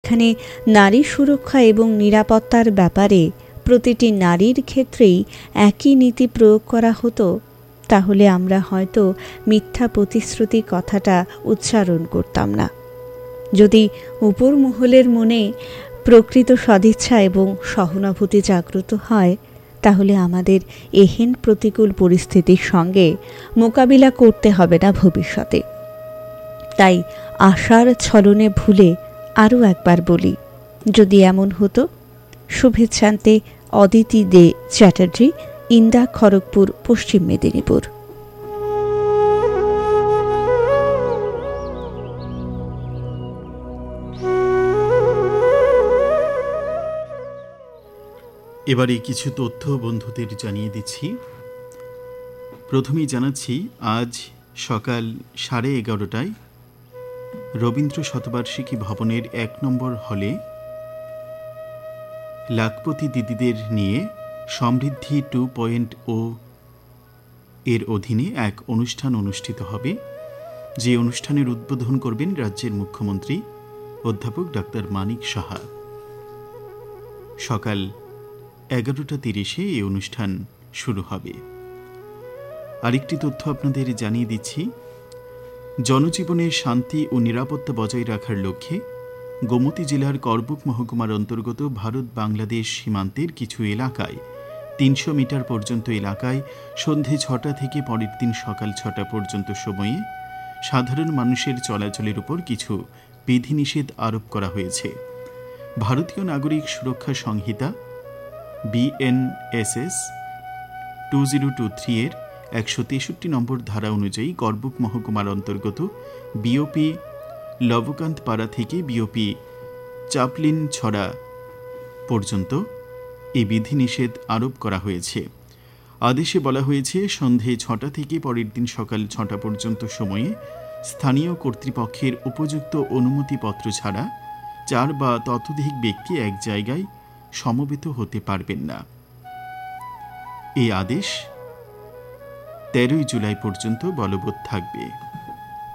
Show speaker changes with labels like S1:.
S1: যেখানে নারী সুরক্ষা এবং নিরাপত্তার ব্যাপারে প্রতিটি নারীর ক্ষেত্রেই একই নীতি প্রয়োগ করা হতো, তাহলে আমরা হয়তো মিথ্যা প্রতিশ্রুতি কথাটা উচ্চারণ করতাম না। যদি উপর মহলের মনে প্রকৃত সদিচ্ছা এবং সহানুভূতি জাগ্রত হয়, তাহলে আমাদের এহেন প্রতিকূল পরিস্থিতির সঙ্গে মোকাবিলা করতে হবে না ভবিষ্যতে। তাই আশার ছলনে ভুলে আরও একবার বলি, যদি এমন হতো। শুভেচ্ছান্তে অদিতি দে চ্যাটার্জি, ইন্দা, খড়গপুর, পশ্চিম মেদিনীপুর।
S2: এবারে কিছু তথ্য বন্ধুদের জানিয়ে দিচ্ছি। প্রথমেই জানাচ্ছি, আজ সকাল 11:30টায় রবীন্দ্র শতবার্ষিকী ভবনের 1 নম্বর হলে লাখপতি দিদিদের নিয়ে সমৃদ্ধি 2.0 এর অধীনে এক অনুষ্ঠান অনুষ্ঠিত হবে, যে অনুষ্ঠানের উদ্বোধন করবেন রাজ্যের মুখ্যমন্ত্রী অধ্যাপক ডক্টর মানিক সাহা। সকাল 11:30 এই অনুষ্ঠান শুরু হবে। আরেকটি তথ্য আপনাদের জানিয়ে দিচ্ছি, জনজীবনে শান্তি ও নিরাপত্তা বজায় রাখার লক্ষ্যে গোমতী জেলার করবুক মহকুমার অন্তর্গত ভারত বাংলাদেশ সীমান্তের কিছু এলাকায় 300 মিটার পর্যন্ত এলাকায় সন্ধে 6টা থেকে পরের দিন সকাল 6টা পর্যন্ত সময়ে সাধারণ মানুষের চলাচলের উপর কিছু বিধিনিষেধ আরোপ করা হয়েছে। ভারতীয় নাগরিক সুরক্ষা সংহিতা BNSS 2023 এর 163 নম্বর ধারা অনুযায়ী করবুক মহকুমার অন্তর্গত বিওপি লবকান্তপাড়া থেকে বিওপি চাপলিন ছড়া পর্যন্ত এই বিধিনিষেধ আরোপ করা হয়েছে। আদেশে বলা হয়েছে, সন্ধে 6টা থেকে পরের দিন সকাল 6টা পর্যন্ত সময়ে স্থানীয় কর্তৃপক্ষের উপযুক্ত অনুমতিপত্র ছাড়া 4 বা ততোধিক ব্যক্তি এক জায়গায় সমবেত হতে পারবেন না। এই আদেশ 13 জুলাই পর্যন্ত বলবৎ থাকবে।